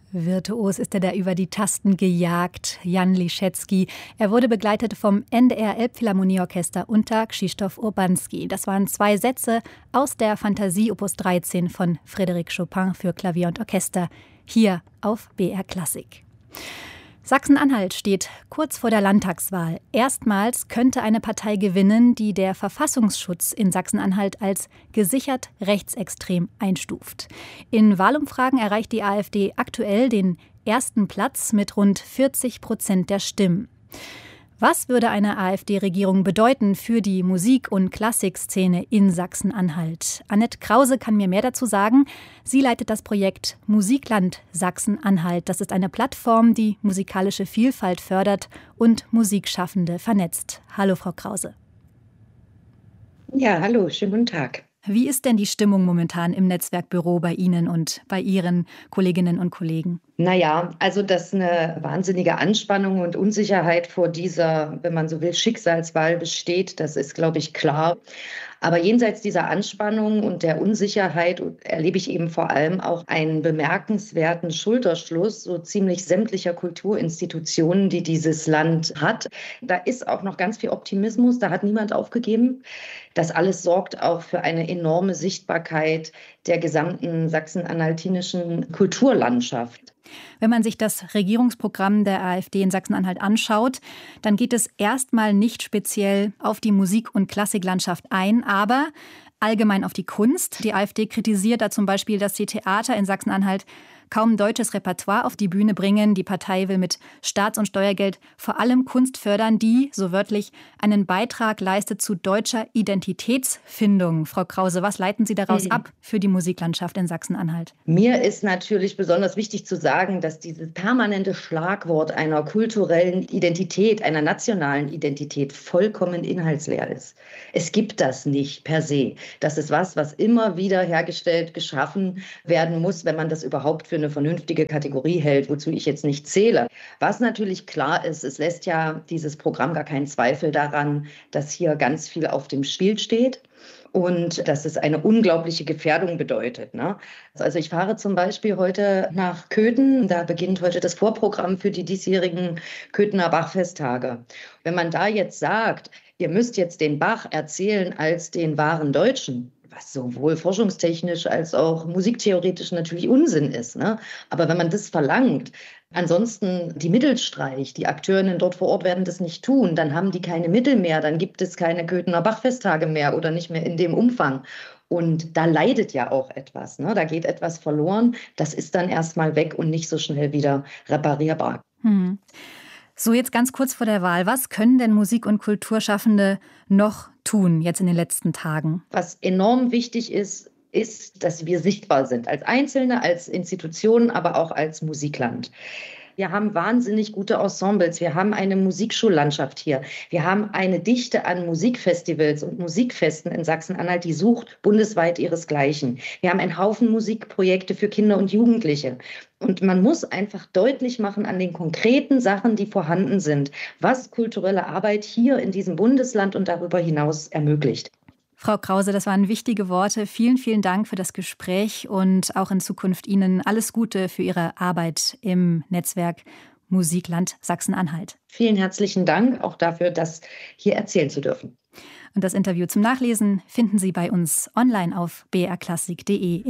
Virtuos ist er da über die Tasten gejagt, Jan Liszewski. Er wurde begleitet vom NDR Elbphilharmonieorchester unter Krzysztof Urbanski. Das waren 2 Sätze aus der Fantasie Opus 13 von Frédéric Chopin für Klavier und Orchester, hier auf BR Klassik. Sachsen-Anhalt steht kurz vor der Landtagswahl. Erstmals könnte eine Partei gewinnen, die der Verfassungsschutz in Sachsen-Anhalt als gesichert rechtsextrem einstuft. In Wahlumfragen erreicht die AfD aktuell den ersten Platz mit rund 40% der Stimmen. Was würde eine AfD-Regierung bedeuten für die Musik- und Klassikszene in Sachsen-Anhalt? Annette Krause kann mir mehr dazu sagen. Sie leitet das Projekt Musikland Sachsen-Anhalt. Das ist eine Plattform, die musikalische Vielfalt fördert und Musikschaffende vernetzt. Hallo, Frau Krause. Ja, hallo, schönen guten Tag. Wie ist denn die Stimmung momentan im Netzwerkbüro bei Ihnen und bei Ihren Kolleginnen und Kollegen? Naja, also dass eine wahnsinnige Anspannung und Unsicherheit vor dieser, wenn man so will, Schicksalswahl besteht, das ist, glaube ich, klar. Aber jenseits dieser Anspannung und der Unsicherheit erlebe ich eben vor allem auch einen bemerkenswerten Schulterschluss so ziemlich sämtlicher Kulturinstitutionen, die dieses Land hat. Da ist auch noch ganz viel Optimismus, da hat niemand aufgegeben. Das alles sorgt auch für eine enorme Sichtbarkeit der gesamten sachsen-anhaltinischen Kulturlandschaft. Wenn man sich das Regierungsprogramm der AfD in Sachsen-Anhalt anschaut, dann geht es erstmal nicht speziell auf die Musik- und Klassiklandschaft ein, aber allgemein auf die Kunst. Die AfD kritisiert da zum Beispiel, dass die Theater in Sachsen-Anhalt kaum deutsches Repertoire auf die Bühne bringen. Die Partei will mit Staats- und Steuergeld vor allem Kunst fördern, die, so wörtlich, einen Beitrag leistet zu deutscher Identitätsfindung. Frau Krause, was leiten Sie daraus ab für die Musiklandschaft in Sachsen-Anhalt? Mir ist natürlich besonders wichtig zu sagen, dass dieses permanente Schlagwort einer kulturellen Identität, einer nationalen Identität vollkommen inhaltsleer ist. Es gibt das nicht per se. Das ist was immer wieder hergestellt, geschaffen werden muss, wenn man das überhaupt für eine vernünftige Kategorie hält, wozu ich jetzt nicht zähle. Was natürlich klar ist, es lässt ja dieses Programm gar keinen Zweifel daran, dass hier ganz viel auf dem Spiel steht. Und dass es eine unglaubliche Gefährdung bedeutet. Ne? Also ich fahre zum Beispiel heute nach Köthen. Da beginnt heute das Vorprogramm für die diesjährigen Köthener Bach-Festtage. Wenn man da jetzt sagt, ihr müsst jetzt den Bach erzählen als den wahren Deutschen, was sowohl forschungstechnisch als auch musiktheoretisch natürlich Unsinn ist. Ne? Aber wenn man das verlangt, ansonsten die Mittel streicht, die Akteurinnen dort vor Ort werden das nicht tun, dann haben die keine Mittel mehr, dann gibt es keine Köthener Bachfesttage mehr oder nicht mehr in dem Umfang. Und da leidet ja auch etwas, ne? Da geht etwas verloren, das ist dann erstmal weg und nicht so schnell wieder reparierbar. So, jetzt ganz kurz vor der Wahl. Was können denn Musik- und Kulturschaffende noch tun jetzt in den letzten Tagen? Was enorm wichtig ist, dass wir sichtbar sind. Als Einzelne, als Institutionen, aber auch als Musikland. Wir haben wahnsinnig gute Ensembles. Wir haben eine Musikschullandschaft hier. Wir haben eine Dichte an Musikfestivals und Musikfesten in Sachsen-Anhalt, die sucht bundesweit ihresgleichen. Wir haben einen Haufen Musikprojekte für Kinder und Jugendliche. Und man muss einfach deutlich machen an den konkreten Sachen, die vorhanden sind, was kulturelle Arbeit hier in diesem Bundesland und darüber hinaus ermöglicht. Frau Krause, das waren wichtige Worte. Vielen, vielen Dank für das Gespräch und auch in Zukunft Ihnen alles Gute für Ihre Arbeit im Netzwerk Musikland Sachsen-Anhalt. Vielen herzlichen Dank auch dafür, das hier erzählen zu dürfen. Und das Interview zum Nachlesen finden Sie bei uns online auf brklassik.de.